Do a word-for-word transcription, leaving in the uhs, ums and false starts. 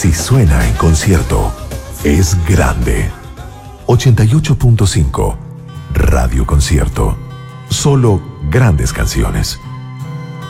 Si suena en concierto, es grande. ochenta y ocho punto cinco Radio Concierto. Solo grandes canciones.